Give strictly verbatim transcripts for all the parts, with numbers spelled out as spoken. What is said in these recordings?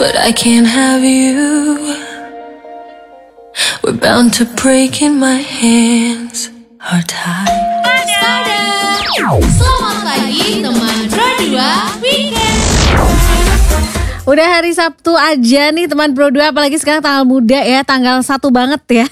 but I can't have you. We're bound to break in my hands are tied. Selamat pagi teman Pro dua Weekend. Udah hari Sabtu aja nih teman Pro dua, apalagi sekarang tanggal muda ya, tanggal satu banget ya.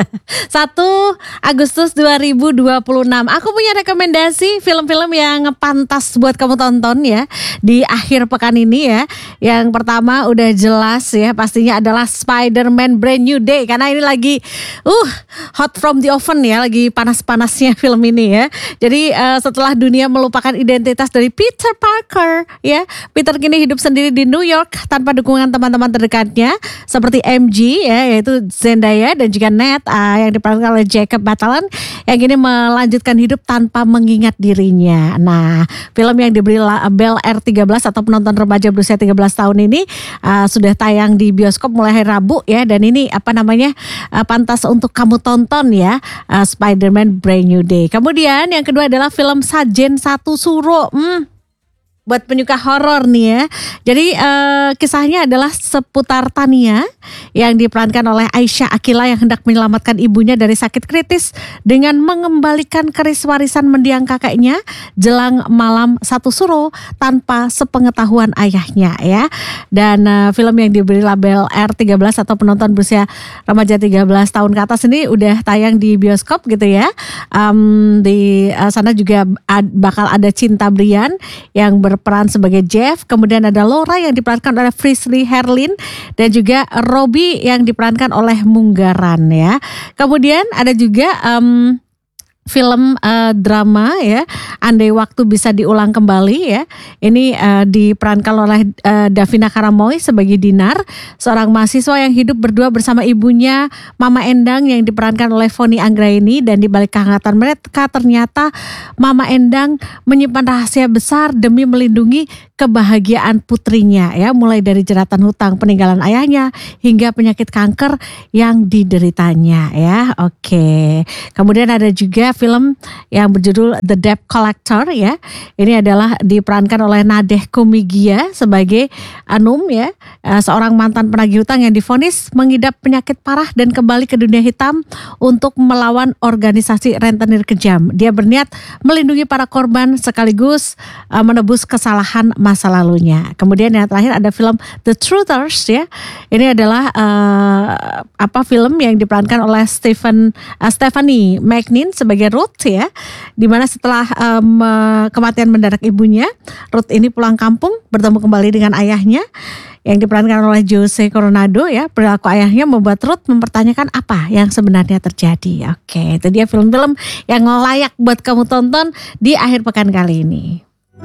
satu Agustus dua ribu dua puluh enam. Aku punya rekomendasi film-film yang pantas buat kamu tonton ya di akhir pekan ini ya. Yang pertama udah jelas ya, pastinya adalah Spider-Man Brand New Day, karena ini lagi uh hot from the oven ya, lagi panas-panasnya film ini ya. Jadi uh, setelah dunia melupakan identitas dari Peter Parker ya, Peter kini hidup sendiri di New York tanpa dukungan teman-teman terdekatnya seperti M J ya, yaitu Zendaya, dan juga Ned uh, yang diperankan oleh Jacob Batalon yang kini melanjutkan hidup tanpa mengingat dirinya. Nah, film yang diberi label R tiga belas atau penonton remaja berusia tiga belas tahun ini uh, sudah tayang di bioskop mulai hari Rabu ya, dan ini apa namanya uh, pantas untuk kamu tonton ya, uh, Spider-Man Brand New Day. Kemudian yang kedua adalah film Sajen Satu Suro. Hmm. Buat penyuka horor nih ya. Jadi uh, kisahnya adalah seputar Tania yang diperankan oleh Aisyah Akila yang hendak menyelamatkan ibunya dari sakit kritis dengan mengembalikan keris warisan mendiang kakeknya jelang malam Satu Suro tanpa sepengetahuan ayahnya ya. Dan uh, film yang diberi label R tiga belas atau penonton berusia remaja tiga belas tahun ke atas ini udah tayang di bioskop gitu ya. Um, di uh, sana juga ad, bakal ada Cinta Brian yang ber berperan sebagai Jeff, kemudian ada Laura yang diperankan oleh Frisley Herlin, dan juga Robbie yang diperankan oleh Munggaran ya. Kemudian ada juga um, film uh, drama ya, Andai Waktu Bisa Diulang Kembali ya. Ini uh, diperankan oleh uh, Davina Karamoy sebagai Dinar, seorang mahasiswa yang hidup berdua bersama ibunya Mama Endang yang diperankan oleh Foni Anggraini. Dan di balik kehangatan mereka ternyata Mama Endang menyimpan rahasia besar demi melindungi kebahagiaan putrinya ya, mulai dari jeratan hutang peninggalan ayahnya hingga penyakit kanker yang dideritanya ya. Oke. Kemudian ada juga film yang berjudul The Debt Collector ya. Ini adalah diperankan oleh Nadeh Kumigia sebagai Anum ya, seorang mantan penagih hutang yang divonis mengidap penyakit parah dan kembali ke dunia hitam untuk melawan organisasi rentenir kejam. Dia berniat melindungi para korban sekaligus uh, menebus kesalahan masa lalunya. Kemudian yang terakhir ada film The Truthers ya. Ini adalah uh, apa film yang diperankan oleh Stephen uh, Stephanie McNeil sebagai Ruth ya. Dimana setelah um, kematian mendadak ibunya, Ruth ini pulang kampung bertemu kembali dengan ayahnya yang diperankan oleh Jose Coronado ya. Perilaku ayahnya membuat Ruth mempertanyakan apa yang sebenarnya terjadi. Oke, itu dia film-film yang layak buat kamu tonton di akhir pekan kali ini.